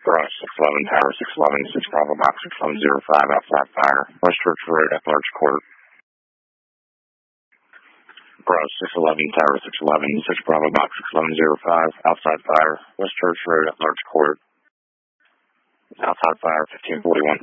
Garage 611, Tower 611, 6 Bravo Box 6105, outside fire. West Church Road at Large Court. Garage 611, Tower 611, 6 Bravo Box 6105, outside fire. West Church Road at Large Court. Outside fire, 1541.